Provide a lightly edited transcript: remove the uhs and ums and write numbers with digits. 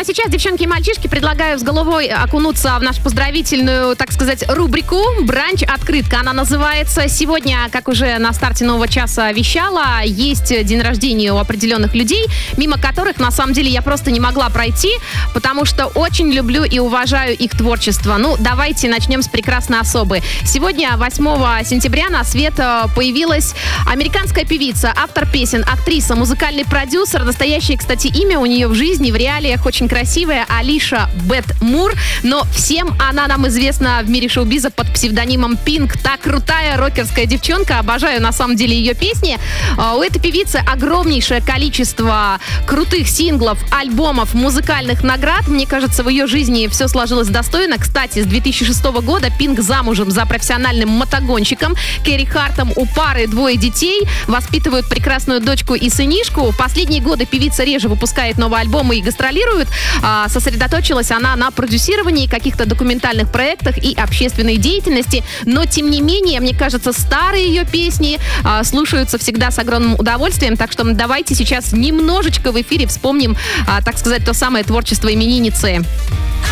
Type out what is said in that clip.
а сейчас, девчонки и мальчишки, предлагаю с головой окунуться в нашу поздравительную, так сказать, рубрику «Бранч-открытка». Она называется. Сегодня, как уже на старте нового часа вещала, есть день рождения у определенных людей, мимо которых, на самом деле, я просто не могла пройти, потому что очень люблю и уважаю их творчество. Ну, давайте начнем с прекрасной особы. Сегодня, 8 сентября, на свет появилась американская певица, автор песен, актриса, музыкальный продюсер. Настоящее, кстати, имя у нее в жизни, в реалиях очень красивая, Алиша Бет Мур. Но всем она нам известна в мире шоу-биза под псевдонимом Пинк. Та крутая рокерская девчонка. Обожаю, на самом деле, ее песни. У этой певицы огромнейшее количество крутых синглов, альбомов, музыкальных наград. Мне кажется, в ее жизни все сложилось достойно. Кстати, с 2006 года Пинк замужем за профессиональным мотогонщиком Керри Хартом. У пары 2 детей. Воспитывают прекрасную дочку и сынишку. В последние годы певица реже выпускает новые альбомы и гастролирует. Сосредоточилась она на продюсировании, каких-то документальных проектах и общественной деятельности. Но, тем не менее, мне кажется, старые ее песни слушаются всегда с огромным удовольствием. Так что давайте сейчас немножечко в эфире вспомним, так сказать, то самое творчество именинницы.